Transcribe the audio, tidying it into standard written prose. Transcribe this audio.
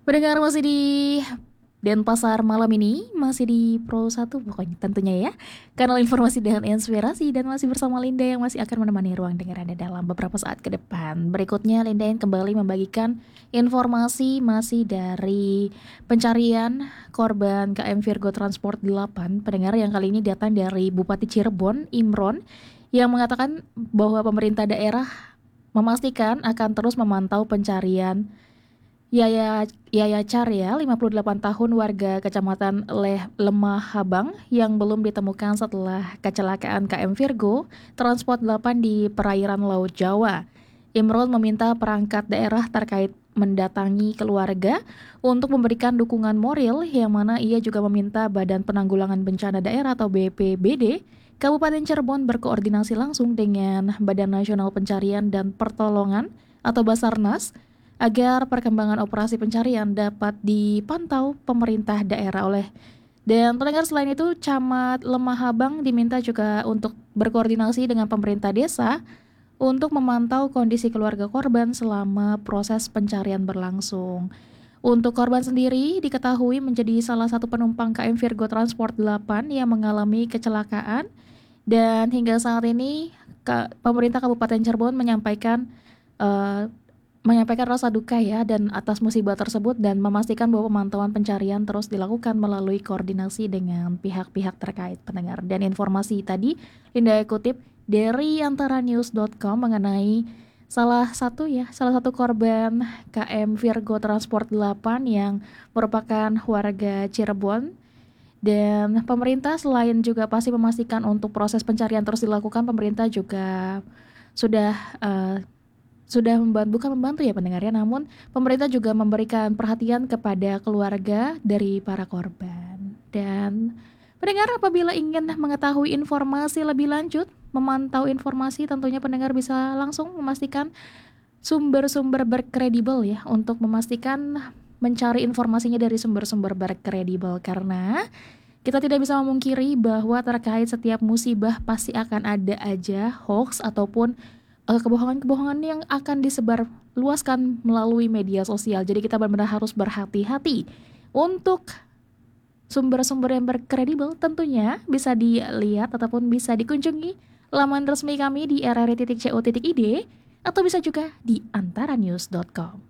Pendengar masih di Denpasar malam ini, masih di Pro 1 pokoknya tentunya ya. Kanal informasi dan inspirasi dan masih bersama Linda yang masih akan menemani ruang dengar Anda dalam beberapa saat ke depan. Berikutnya Linda yang kembali membagikan informasi masih dari pencarian korban KM Virgo Transport 8. Pendengar yang kali ini datang dari Bupati Cirebon, Imron, yang mengatakan bahwa pemerintah daerah memastikan akan terus memantau pencarian Yaya Carya, 58 tahun warga Kecamatan Lemah Habang yang belum ditemukan setelah kecelakaan KM Virgo Transport 8 di perairan Laut Jawa. Imron meminta perangkat daerah terkait mendatangi keluarga untuk memberikan dukungan moral, yang mana ia juga meminta Badan Penanggulangan Bencana Daerah atau BPBD Kabupaten Cirebon berkoordinasi langsung dengan Badan Nasional Pencarian dan Pertolongan atau Basarnas agar perkembangan operasi pencarian dapat dipantau pemerintah daerah dan pendengar. Selain itu, Camat Lemah Habang diminta juga untuk berkoordinasi dengan pemerintah desa untuk memantau kondisi keluarga korban selama proses pencarian berlangsung. Untuk korban sendiri diketahui menjadi salah satu penumpang KM Virgo Transport 8 yang mengalami kecelakaan, dan hingga saat ini pemerintah Kabupaten Cirebon menyampaikan rasa duka ya dan atas musibah tersebut, dan memastikan bahwa pemantauan pencarian terus dilakukan melalui koordinasi dengan pihak-pihak terkait, pendengar. Dan informasi tadi Linda kutip dari antaranews.com mengenai salah satu korban KM Virgo Transport 8 yang merupakan warga Cirebon. Dan pemerintah selain juga pasti memastikan untuk proses pencarian terus dilakukan, pemerintah juga sudah bukan membantu ya pendengar ya, namun pemerintah juga memberikan perhatian kepada keluarga dari para korban. Dan pendengar, apabila ingin mengetahui informasi lebih lanjut, memantau informasi, tentunya pendengar bisa langsung memastikan sumber-sumber berkredibel ya, untuk memastikan mencari informasinya dari sumber-sumber berkredibel, karena kita tidak bisa memungkiri bahwa terkait setiap musibah pasti akan ada aja hoax ataupun kebohongan-kebohongan yang akan disebar luaskan melalui media sosial. Jadi kita benar-benar harus berhati-hati. Untuk sumber-sumber yang berkredibel tentunya bisa dilihat ataupun bisa dikunjungi laman resmi kami di rri.co.id atau bisa juga di antaranews.com.